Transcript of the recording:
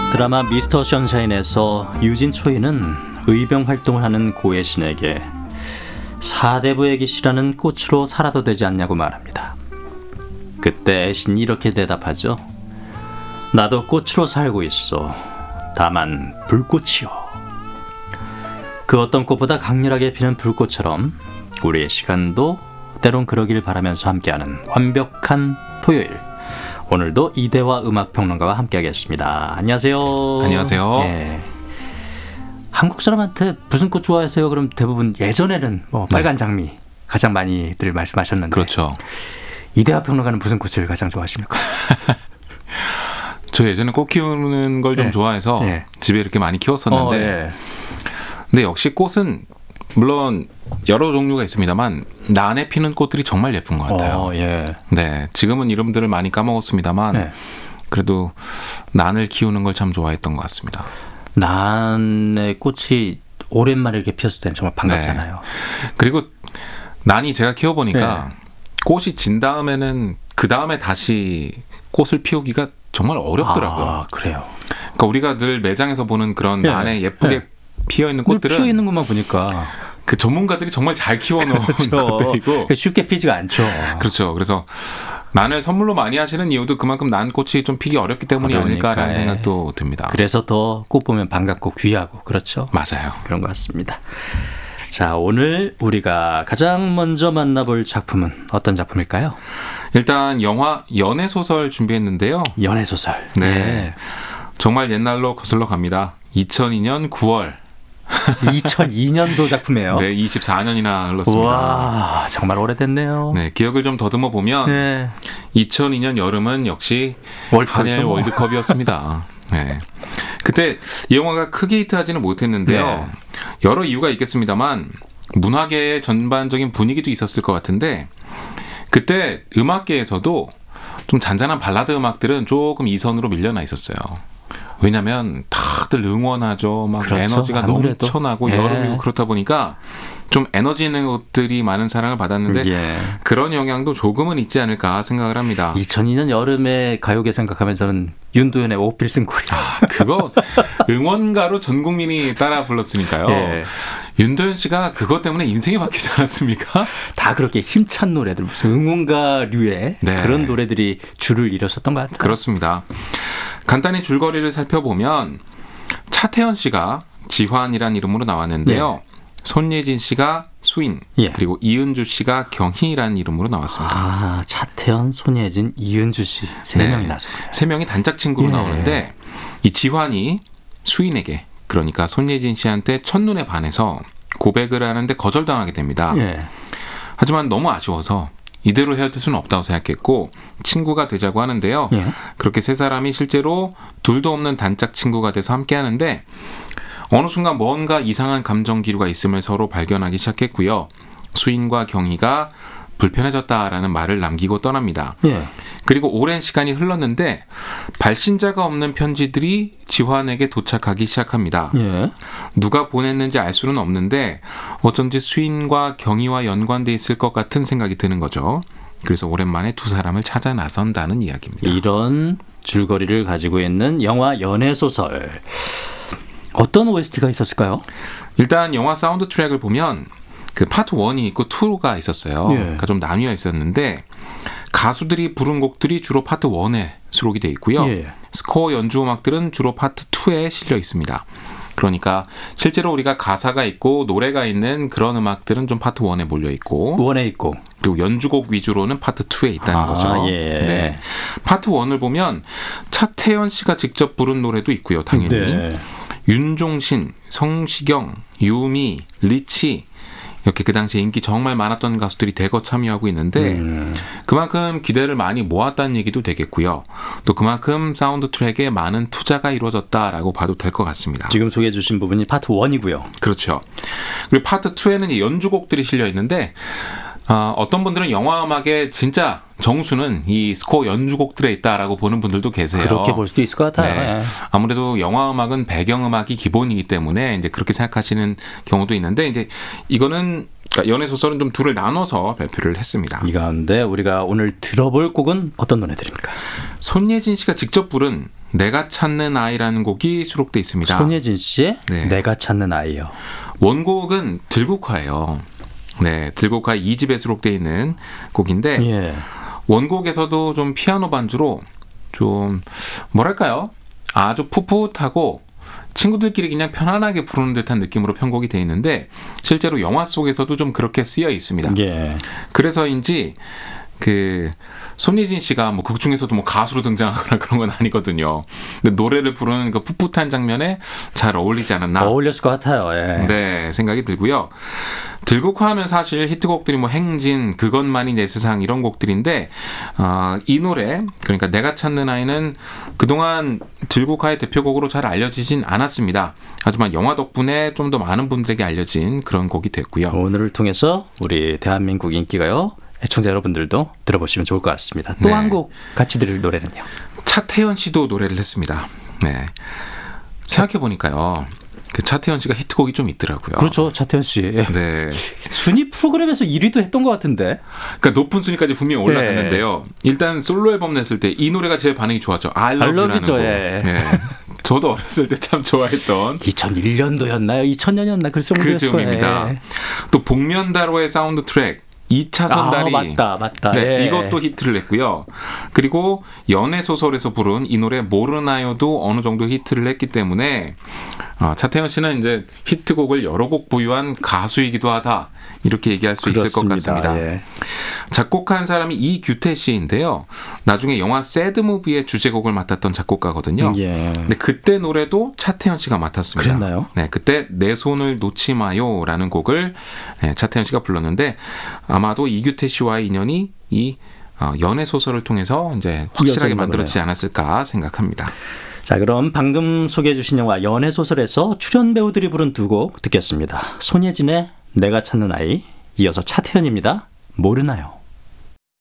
드라마 미스터 선샤인에서 유진 초이는 의병 활동을 하는 고해 신에게 사대부의 기시라는 꽃으로 살아도 되지 않냐고 말합니다. 그때 애신이 이렇게 대답하죠. 나도 꽃으로 살고 있어. 다만 불꽃이요. 그 어떤 꽃보다 강렬하게 피는 불꽃처럼 우리의 시간도 때론 그러길 바라면서 함께하는 완벽한 토요일. 오늘도 이대화 음악평론가와 함께하겠습니다. 안녕하세요. 안녕하세요. 예. 한국 사람한테 무슨 꽃 좋아하세요? 그럼 대부분 예전에는 빨간 장미 가장 많이들 말씀하셨는데. 그렇죠. 이대화 평론가는 무슨 꽃을 가장 좋아하십니까? 저 예전에 꽃 키우는 걸 좀 좋아해서 집에 이렇게 많이 키웠었는데 근데 역시 꽃은 물론 여러 종류가 있습니다만 난에 피는 꽃들이 정말 예쁜 것 같아요. 네, 지금은 이름들을 많이 까먹었습니다만 그래도 난을 키우는 걸 참 좋아했던 것 같습니다. 난의 꽃이 오랜만에 이렇게 피었을 때는 정말 반갑잖아요. 네. 그리고 난이 제가 키워보니까 꽃이 진 다음에는 그 다음에 다시 꽃을 피우기가 정말 어렵더라고요. 아, 그래요. 그러니까 우리가 늘 매장에서 보는 그런 난에 예쁘게 피어 있는 꽃들은 피어 있는 것만 보니까 그 전문가들이 정말 잘 키워놓은 것들이고 쉽게 피지가 않죠. 그렇죠. 그래서 난을 선물로 많이 하시는 이유도 그만큼 난 꽃이 좀 피기 어렵기 때문이 아닐까라는 생각도 듭니다. 그래서 더 꽃 보면 반갑고 귀하고 그렇죠. 맞아요. 그런 것 같습니다. 자, 오늘 우리가 가장 먼저 만나볼 작품은 어떤 작품일까요? 일단 영화 연애소설 준비했는데요. 연애소설. 네. 정말 옛날로 거슬러 갑니다. 2002년 9월. 2002년도 작품이에요. 네, 24년이나 흘렀습니다. 와, 정말 오래됐네요. 네, 기억을 좀 더듬어 보면 2002년 여름은 역시 한일 월드컵이었습니다. 네. 그때 이 영화가 크게 히트하지는 못했는데요. 여러 이유가 있겠습니다만 문화계의 전반적인 분위기도 있었을 것 같은데 그때 음악계에서도 좀 잔잔한 발라드 음악들은 조금 이선으로 밀려나 있었어요. 왜냐하면 다들 응원하죠. 막 그렇죠. 에너지가 아무래도. 넘쳐나고 여름이고 그렇다 보니까 좀 에너지 있는 것들이 많은 사랑을 받았는데 그런 영향도 조금은 있지 않을까 생각을 합니다. 2002년 여름에 가요계 생각하면 저는 윤도현의 오필승코리. 그거 응원가로 전 국민이 따라 불렀으니까요. 윤도현 씨가 그것 때문에 인생이 바뀌지 않았습니까? 다 그렇게 힘찬 노래들, 무슨 응원가류의 그런 노래들이 줄을 이뤘었던 것 같아요. 그렇습니다. 간단히 줄거리를 살펴보면 차태현 씨가 지환이란 이름으로 나왔는데요. 손예진 씨가 수인, 그리고 이은주 씨가 경희라는 이름으로 나왔습니다. 아, 차태현, 손예진, 이은주 씨 세 명이 나서 세 명이 단짝 친구로 나오는데 이 지환이 수인에게 그러니까 손예진 씨한테 첫눈에 반해서 고백을 하는데 거절당하게 됩니다. 하지만 너무 아쉬워서 이대로 헤어질 수는 없다고 생각했고 친구가 되자고 하는데요. 그렇게 세 사람이 실제로 둘도 없는 단짝 친구가 돼서 함께 하는데 어느 순간 뭔가 이상한 감정 기류가 있음을 서로 발견하기 시작했고요. 수인과 경희가 불편해졌다라는 말을 남기고 떠납니다. 그리고 오랜 시간이 흘렀는데 발신자가 없는 편지들이 지환에게 도착하기 시작합니다. 누가 보냈는지 알 수는 없는데 어쩐지 수인과 경희와 연관돼 있을 것 같은 생각이 드는 거죠. 그래서 오랜만에 두 사람을 찾아 나선다는 이야기입니다. 이런 줄거리를 가지고 있는 영화 연애소설. 어떤 OST가 있었을까요? 일단 영화 사운드 트랙을 보면 그 파트 1이 있고 2가 있었어요. 그러니까 좀 나뉘어 있었는데 가수들이 부른 곡들이 주로 파트 1에 수록이 돼 있고요. 스코어 연주 음악들은 주로 파트 2에 실려 있습니다. 그러니까 실제로 우리가 가사가 있고 노래가 있는 그런 음악들은 좀 파트 1에 몰려 있고 그리고 연주곡 위주로는 파트 2에 있다는 거죠. 네. 파트 1을 보면 차태현 씨가 직접 부른 노래도 있고요. 당연히. 윤종신, 성시경, 유미, 리치 이렇게 그 당시에 인기 정말 많았던 가수들이 대거 참여하고 있는데 그만큼 기대를 많이 모았다는 얘기도 되겠고요. 또 그만큼 사운드 트랙에 많은 투자가 이루어졌다라고 봐도 될 것 같습니다. 지금 소개해 주신 부분이 파트 1이고요. 그렇죠. 그리고 파트 2에는 연주곡들이 실려 있는데 어떤 분들은 영화 음악의 진짜 정수는 이 스코어 연주곡들에 있다라고 보는 분들도 계세요. 그렇게 볼 수도 있을 것 같아요. 아무래도 영화 음악은 배경 음악이 기본이기 때문에 이제 그렇게 생각하시는 경우도 있는데 이제 이거는 그러니까 연애 소설은 좀 둘을 나눠서 발표를 했습니다. 이 가운데 우리가 오늘 들어볼 곡은 어떤 노래들입니까? 손예진 씨가 직접 부른 내가 찾는 아이라는 곡이 수록돼 있습니다. 손예진 씨의 네. 내가 찾는 아이요. 원곡은 들국화예요. 네, 들국화 2집에 수록돼 있는 곡인데 예. 원곡에서도 좀 피아노 반주로 좀 뭐랄까요? 아주 풋풋하고 친구들끼리 그냥 편안하게 부르는 듯한 느낌으로 편곡이 되어 있는데 실제로 영화 속에서도 좀 그렇게 쓰여 있습니다. 예. 그래서인지 그 손예진 씨가 뭐 극 중에서도 뭐 가수로 등장하거나 그런 건 아니거든요. 근데 노래를 부르는 그 풋풋한 장면에 잘 어울리지 않았나? 어울렸을 것 같아요. 예. 네, 생각이 들고요. 들국화하면 사실 히트곡들이 뭐 행진, 그것만이 내 세상 이런 곡들인데 이 노래 그러니까 내가 찾는 아이는 그동안 들국화의 대표곡으로 잘 알려지진 않았습니다. 하지만 영화 덕분에 좀 더 많은 분들에게 알려진 그런 곡이 됐고요. 오늘을 통해서 우리 대한민국 인기가요 애청자 여러분들도 들어보시면 좋을 것 같습니다. 또 네. 한 곡 같이 들을 노래는요. 차태현 씨도 노래를 했습니다. 네. 생각해 보니까요. 그 차태현 씨가 히트곡이 좀 있더라고요. 그렇죠. 차태현 씨. 네. 순위 프로그램에서 1위도 했던 것 같은데. 그러니까 높은 순위까지 분명히 올라갔는데요. 일단 솔로 앨범 냈을 때 이 노래가 제일 반응이 좋았죠. I Love You라는 You죠, 곡. 예. 네. 저도 어렸을 때 참 좋아했던 2001년도였나요? 2000년이었나? 그 정도였을 거예요. 즈음입니다. 또 복면다로의 사운드 트랙 2차 선달이 맞다. 네, 예. 이것도 히트를 냈고요. 그리고 연애 소설에서 부른 이 노래 모르나요도 어느 정도 히트를 했기 때문에 차태현 씨는 이제 히트곡을 여러 곡 보유한 가수이기도 하다. 이렇게 얘기할 수 있을 것 같습니다. 예. 작곡한 사람이 이규태 씨인데요. 나중에 영화 새드무비의 주제곡을 맡았던 작곡가거든요. 예. 근데 그때 노래도 차태현 씨가 맡았습니다. 그랬나요? 네, 그때 내 손을 놓지 마요라는 곡을 차태현 씨가 불렀는데 아마도 이규태 씨와의 인연이 이 연애 소설을 통해서 이제 확실하게 만들어지지 않았을까 생각합니다. 자, 그럼 방금 소개해 주신 영화 연애 소설에서 출연 배우들이 부른 두 곡 듣겠습니다. 손예진의 내가 찾는 아이, 이어서 차태현입니다. 모르나요?